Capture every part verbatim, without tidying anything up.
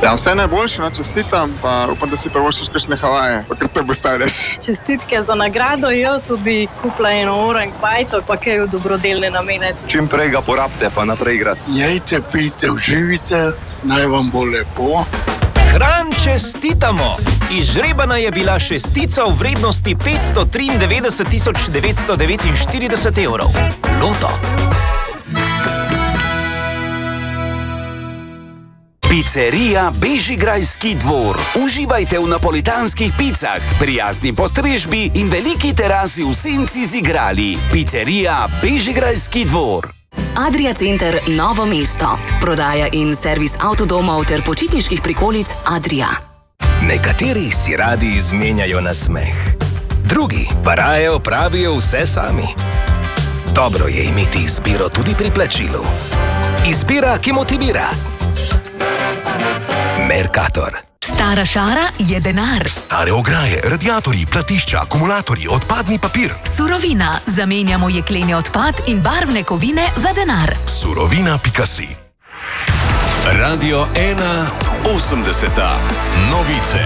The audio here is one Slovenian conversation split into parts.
Ja, vse najboljše, no, čestitam, pa upam, da si prvošiš kakšne Havaje, pa kar te bo stavljaš. Čestitke za nagrado, jaz bi kupila eno orang bajto, pa kaj v dobrodelne namene. Čim prej ga porabite, pa naprej igrati. Jejte, pijte, uživite, naj vam bo lepo. Kranj čestitamo! Izžrebana je bila šestica v vrednosti petsto triindevetdeset tisoč devetsto devetinštirideset evrov. Loto. Pizzerija Bežigrajski dvor. Uživajte v napolitanskih picah, prijazni postrežbi in veliki terasi v senci z igrali. Pizzerija Bežigrajski dvor. Adria Center Novo mesto. Prodaja in servis avtodomov ter počitniških prikolic Adria. Nekateri si radi izmenjajo na smeh, drugi pa raje opravijo vse sami. Dobro je imeti izbiro tudi pri plačilu. Izbira, ki motivira. Mercator. Stara šara je denar. Stare ograje, radiatorji, platišča, akumulatorji, odpadni papir. Surovina. Zamenjamo jekleni odpad in barvne kovine za denar. Surovina pika si. Radio ena osemdeseta. Novice.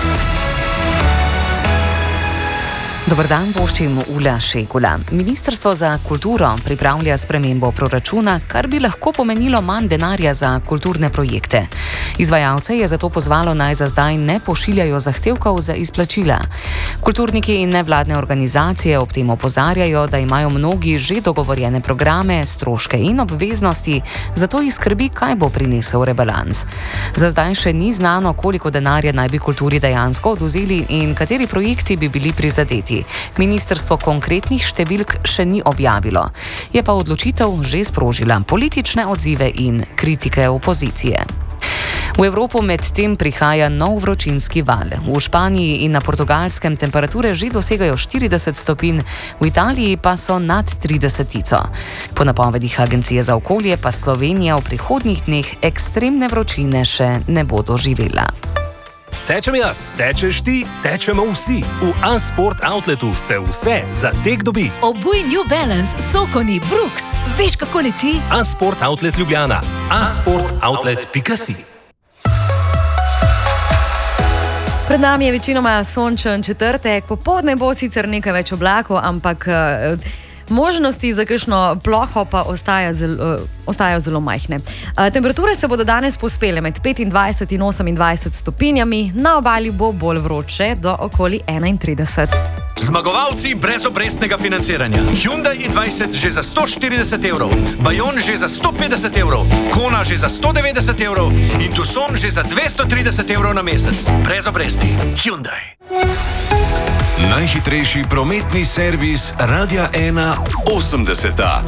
Dobar dan, voščim Ula Šegula. Ministrstvo za kulturo pripravlja spremembo proračuna, kar bi lahko pomenilo manj denarja za kulturne projekte. Izvajalce je zato pozvalo, naj za zdaj ne pošiljajo zahtevkov za izplačila. Kulturniki in nevladne organizacije ob tem opozarjajo, da imajo mnogi že dogovorjene programe, stroške in obveznosti, zato jih skrbi, kaj bo prinesel rebalans. Za zdaj še ni znano, koliko denarja naj bi kulturi dejansko odvzeli in kateri projekti bi bili prizadeti. Ministrstvo konkretnih številk še ni objavilo. Je pa odločitev že sprožila politične odzive in kritike opozicije. V Evropo medtem prihaja nov vročinski val. V Španiji in na Portugalskem temperature že dosegajo štirideset stopinj, v Italiji pa so nad tridesetico. Po napovedih Agencije za okolje pa Slovenija v prihodnjih dneh ekstremne vročine še ne bo doživela. Tečem jaz, tečeš ti, tečemo vsi. V A-Sport Outletu se vse za tek dobi. Obuj New Balance, Sokoni, Brooks. Veš, kako leti? A-Sport Outlet Ljubljana. a sport outlet pika si. Pred nami je večinoma sončen četrtek, popoldne bo sicer nekaj več oblakov, ampak možnosti za kakšno ploho pa ostaja zelo, ostajajo zelo majhne. Temperature se bodo danes povzpele med petindvajset in osemindvajset stopinjami, na obali bo bolj vroče do okoli enaintrideset. Zmagovalci brezobrestnega financiranja. Hyundai i dvajset že za sto štirideset evrov, Bayon že za sto petdeset evrov, Kona že za sto devetdeset evrov in Tucson že za dvesto trideset evrov na mesec. Brez obresti. Hyundai. Najhitrejši prometni servis Radia ena osemdeseta.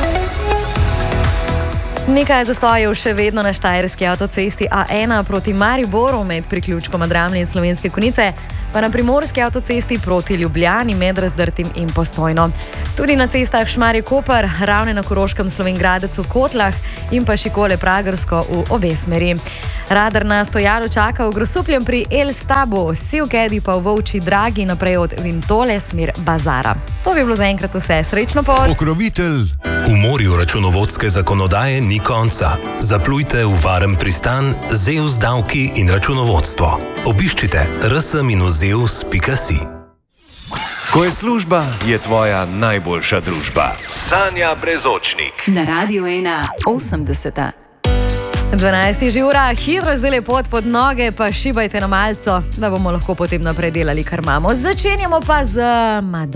Nekaj zastojev še vedno na štajerski avtocesti A ena proti Mariboru med priključkom Dramlje in Slovenske Konjice, pa na primorski avtocesti proti Ljubljani med Razdrtim in Postojno. Tudi na cestah Šmarje-Koper, Ravne na Koroškem, Slovenj Gradec v Kotlah in pa Šikole-Pragersko v obe smeri. Radar na Stojalu čaka v Grosupljem pri El-Stabu, Sivkedi pa v Volčji Dragi naprej od Vintole smer Bazara. To bi bilo zaenkrat vse. Srečno pot! Pokrovitelj. V morju računovodske zakonodaje ni konca. Zaplujte v varen pristan Zeus davki in računovodstvo. Obiščite r s minus zeus pika si. Ko je služba, je tvoja najboljša družba. Sanja Brezočnik. Na Radio ena osemdeseta. dvanajst že ura, hitro zdaj pot pod noge, pa šibajte na malco, da bomo lahko potem naprej delali, kar imamo. Začenjamo pa z Madonno.